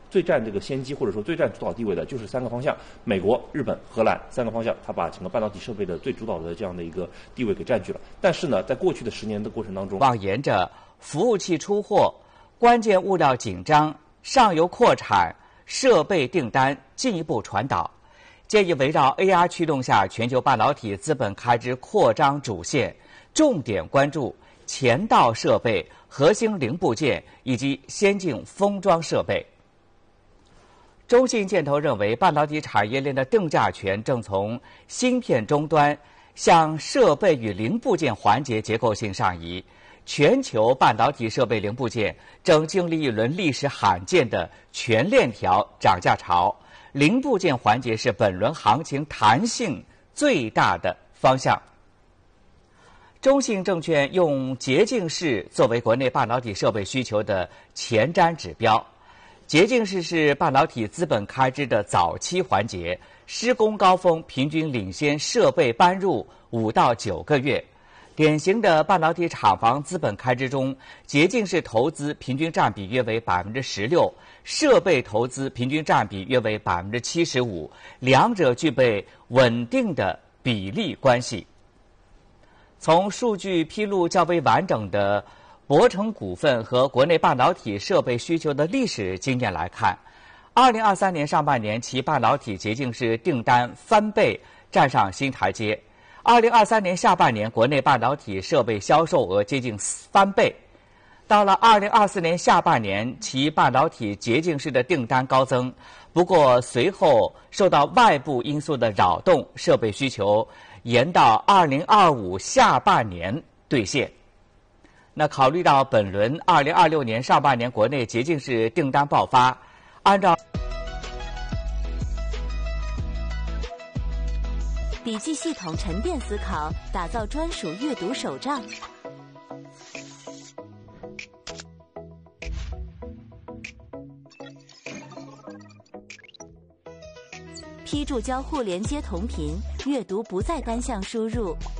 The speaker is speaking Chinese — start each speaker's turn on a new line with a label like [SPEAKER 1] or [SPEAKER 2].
[SPEAKER 1] 最占这个先机或者说最占主导地位的就是3个方向：美国、日本、荷兰3个方向，它把整个半导体设备的最主导的这样的一个地位给占据了。但是呢，在过去的10年的过程当中，
[SPEAKER 2] 望沿着服务器出货、关键物料紧张、上游扩产、设备订单进一步传导，建议围绕 AI 驱动下全球半导体资本开支扩张主线，重点关注前道设备、核心零部件以及先进封装设备。中信建投认为，半导体产业链的定价权正从芯片终端向设备与零部件环节结构性上移。全球半导体设备零部件正经历一轮历史罕见的全链条涨价潮，零部件环节是本轮行情弹性最大的方向。中信证券用洁净室作为国内半导体设备需求的前瞻指标。洁净室是半导体资本开支的早期环节，施工高峰平均领先设备搬入5到9个月。典型的半导体厂房资本开支中，洁净室投资平均占比约为16%，设备投资平均占比约为75%，两者具备稳定的比例关系。从数据披露较为完整的博成股份和国内半导体设备需求的历史经验来看，2023年上半年其半导体洁净室订单翻倍，站上新台阶。2023年下半年，国内半导体设备销售额接近翻倍。到了2024年下半年，其半导体洁净室的订单高增，不过随后受到外部因素的扰动，设备需求延到2025下半年兑现。那考虑到本轮2026年上半年国内洁净室订单爆发，按照
[SPEAKER 3] 笔记系统沉淀思考，打造专属阅读手账。批注交互连接同频，阅读不再单向输入。